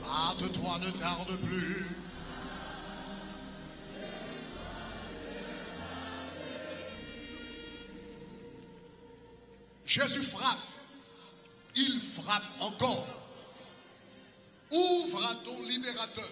Hâte-toi, ne tarde plus. Jésus frappe. Il frappe encore. Ouvre à ton libérateur.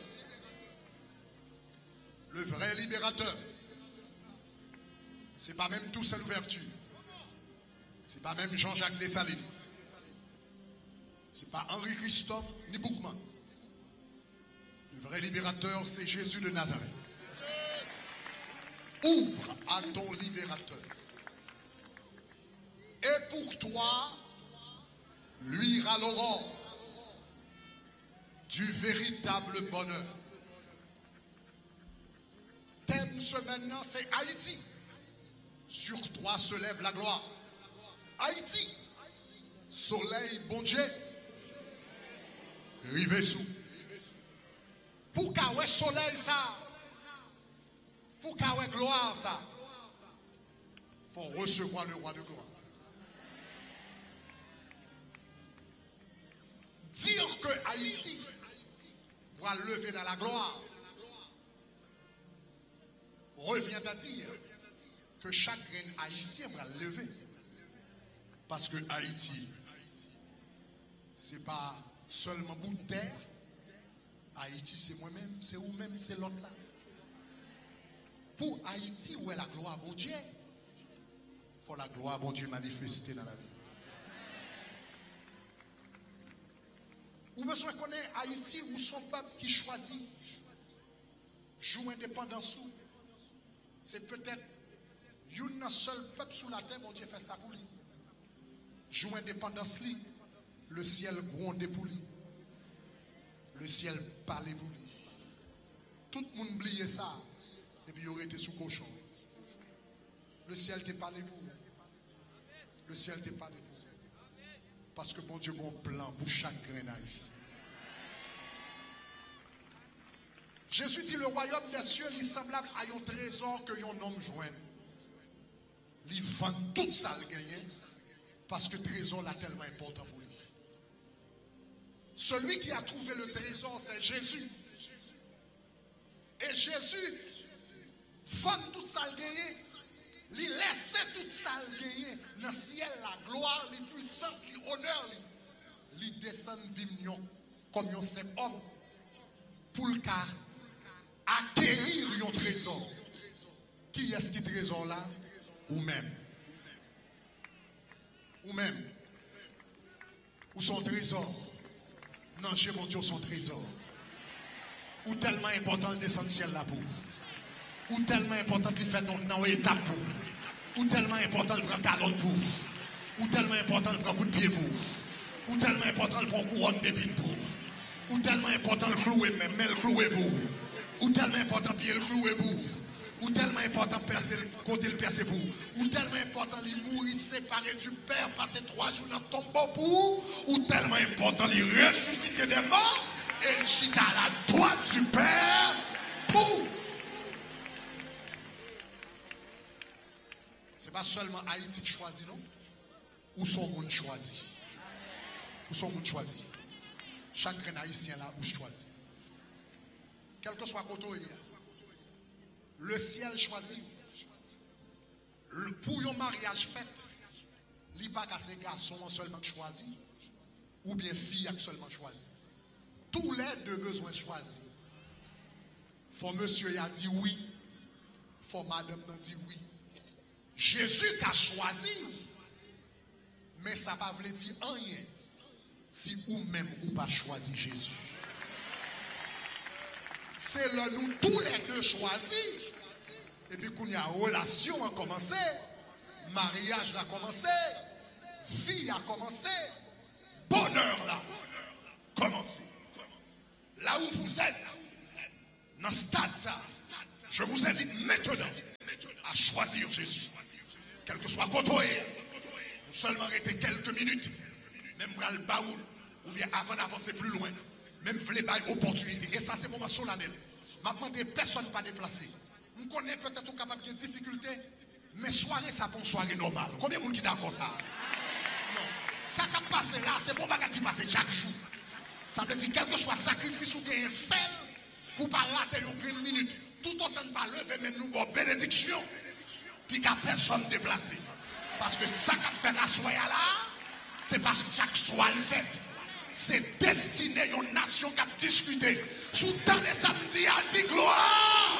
Le vrai libérateur. C'est pas même Toussaint Louverture. C'est pas même Jean-Jacques Dessalines. C'est pas Henri Christophe ni Boukman. Le vrai libérateur, c'est Jésus de Nazareth. Ouvre à ton libérateur. Et pour toi, luira l'aurore du véritable bonheur. Thème ce maintenant, c'est Haïti. Sur toi se lève la gloire. Haïti, soleil bon Dieu, rive sous. Pour qu'à ouais soleil ça, pour qu'à ouais gloire ça, faut recevoir le roi de gloire. Dire que Haïti va lever dans la gloire revient à dire que chaque reine haïtien va lever. Parce que Haïti, ce n'est pas seulement bout de terre. Haïti, c'est moi-même, c'est vous-même, c'est l'autre là. Pour Haïti, où est la gloire, bon Dieu? Il faut la gloire, bon Dieu, manifester dans la vie. Ou besoin de connaître Haïti ou son peuple qui choisit joue indépendance. C'est peut-être un seul peuple sous la terre, bon Dieu fait ça pour lui. Joue indépendance, le ciel gronde pour lui. Le ciel parle pour lui. Tout le monde oublie ça. Et puis il aurait été sous cochon. Le ciel t'a parlé pour vous. Le ciel t'a parlé pour vous. Parce que bon Dieu a un plan pour chaque grain haïtien. Jésus dit le royaume des cieux est semblable à un trésor que un homme joint. Il vend tout ça le gagner parce que le trésor est tellement important pour lui. Celui qui a trouvé le trésor, c'est Jésus. Et Jésus vend tout ça le gagner. Il laisse tout ça le gagner dans le ciel, la gloire, la puissance, l'honneur. Il descend vivre comme un seul homme pour le cas acquérir un trésor. Qui est-ce qui trésor là? Ou même. Ou même. Ou son trésor. Non, chez mon Dieu, son trésor. Ou tellement important le descendre ciel là pour. Ou tellement important de faire dans l'étape pour. Ou tellement important de prendre calotte pour. Ou tellement important de prendre coup de pied pour. Ou tellement important de prendre couronne d'épines pour. Ou tellement important de clouer même, mais le clouer pour. Ou tellement important de pied le clouer pour. Ou tellement important de percer, côté le percer pour. Ou tellement important de mourir séparé du Père, passer 3 jours dans le tombeau pour. Ou tellement important de ressusciter des morts et le chita à la droite du Père pour. Ce n'est pas seulement Haïti qui choisit, non? Ou son monde choisit. Ou son monde choisit. Chaque grain haïtien là où choisit. Quel que soit côté, le ciel choisit. Pour un mariage fait, il n'y a pas qu'à ces garçons seulement choisis, ou bien filles seulement choisis. Tous les deux besoins choisis. Faut monsieur a dit oui, faut madame a dit oui. Jésus a choisi, mais ça ne veut pas dire rien si ou même ou pas choisi Jésus. C'est là nous tous les deux choisis. Et puis quand il y a relation a commencé, mariage a commencé, vie a commencé, bonheur là commencé. Là où vous êtes, dans ce stade ça, je vous invite maintenant à choisir Jésus. Quel que soit côté, vous seulement arrêtez quelques minutes, même dans le baoul, ou bien avant d'avancer plus loin, même vous voulez une opportunité. Et ça c'est moment solennel. Je demande personne pas déplacé. Je connais peut-être capable de difficultés, mais soirée ça pour une soirée normale. Combien de monde qui d'accord ça? Non. Ça qui passe là, c'est bon bagage qui passe chaque jour. Ça veut dire quel que soit sacrifice ou gain fait pour pas rater une minute. Tout autant de pas lever même nous pour bénédiction. Puis qu'à personne déplacé. Parce que ça qu'a fait la soirée là, c'est pas chaque soir le fait. C'est destiné à une nation qui a discuté. Sous temps de samedi a dit gloire.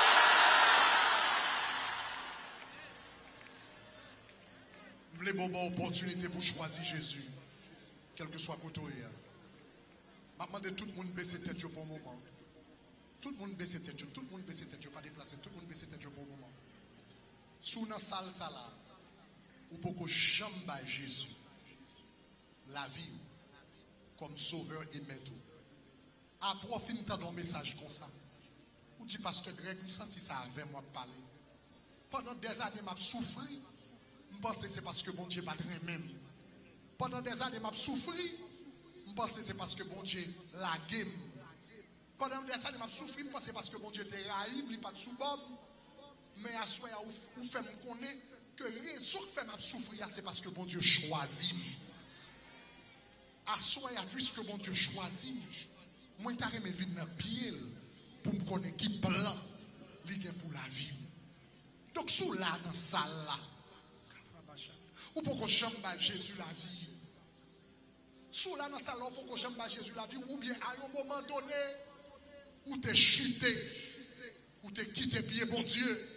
Vous voulez bonne opportunité pour choisir Jésus, quel que soit côté. Je demande tout le monde baisser tête pour un moment. Tout le monde baisser tête, tout le monde baisser tête, pas déplacer, tout le monde baisser tête pour un moment. Sous la salle ça là, ou pour que jamais Jésus la vie comme sauveur et maître. Après fin de un message comme ça. Ou dit pasteur Greg, je sens ça avec moi parler. Pendant des années m'a souffri. Je pense que c'est parce que bon Dieu pas très même. Pendant des années m'a souffri. Je pense que c'est parce que bon Dieu la game. Pendant des années m'a souffri, je pense que c'est parce que bon Dieu te raïm, il pas de sous-bob. Mais à soi ou fait me connaître que raison que fait m'a souffrir c'est parce que bon Dieu choisit. À soi puisque bon Dieu choisit, moi t'arrête me venir dans pied pour me connaître qui plan li gen pour la vie. Donc sous là dans salle là. Ou pour que j'aime Jésus la vie. Sous là dans salle là pour que j'aime Jésus la vie ou bien à un moment donné où t'es chuté, où t'es quitté pied bon Dieu.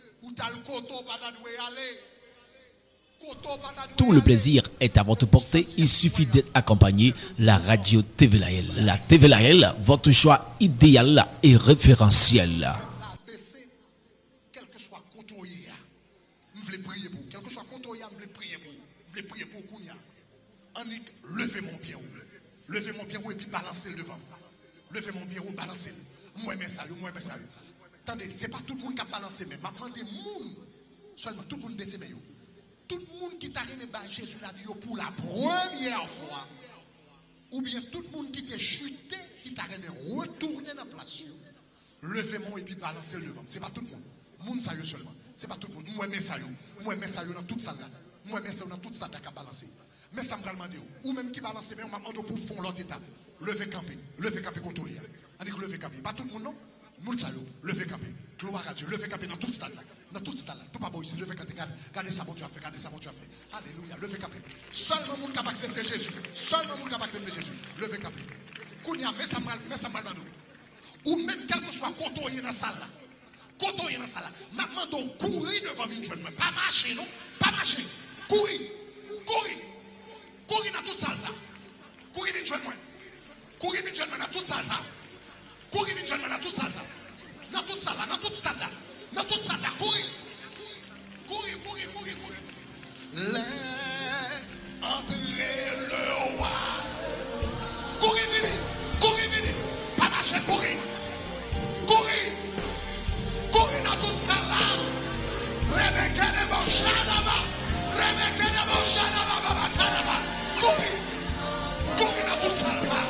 Tout le plaisir est à votre portée. Il suffit d'être accompagné la radio TV Lahel. La TV Lahel, votre choix idéal et référentiel. Quel que soit côté, je voulais prier pour. Quel que soit côté, je voulais prier pour. Je voulais prier pour Kounia. Levez mon pied. Levez mon pied et puis balancez le devant. Levez mon pied ou balancez. Moi, mais ça. Attendez, ce n'est pas tout le monde qui a balancé, mais maintenant, des monde, seulement tout le monde baisse mes. Tout le monde qui t'a remis Jésus la vie pour la première fois, ou bien tout le monde qui t'a chuté, qui t'a remis retourner dans la place, levez-moi et puis balancez le devant. Ce n'est pas tout le monde. Monde ça seulement. Ce n'est pas tout le monde. Moi, mais ça dans toute salle là. Moi, mais ça dans toute salle là qui a balancé. Mais ça me demande, ou même qui balance, mais on m'a demandé pour faire l'autre étape. Levez camper contre lui. On dit que levez camper. Pas tout le monde, non? Mounsayo, levez camper. Gloire à Dieu, levez camper dans toute stade là. Dans toute stade là. Tout pas bon ici, levez camper. Regardez ça, mon Dieu a fait. Regardez ça, mon Dieu a fait. Alléluia, levez camper. Seulement moun capable accepter Jésus. Seulement moun capable accepter Jésus. Levez camper. Kounia, mais ça mal dans nous. Ou même quel que soit côté dans la salle là. Côté dans la salle là. Maman donc courir devant une jeune. Pas marcher, non? Pas marcher. Courir dans toute salle ça. Courir d'une jeune. Courir d'une jeune dans toute salle ça. Courir d'une jeune dans toute salle ça. Dans toute salle là, dans toute stade là. Dans toute salle là, courir. Laisse entrer le roi. Courir vite. Pas marcher, courir dans toute salle là. Rebecca de Boshadaba. Courir dans toute salle ça.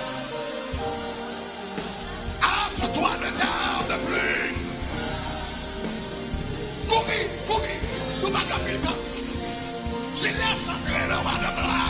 Toi ne tarde plus. Courir. Nous pas gagner le temps. Tu laisses entrer le roi de gloire.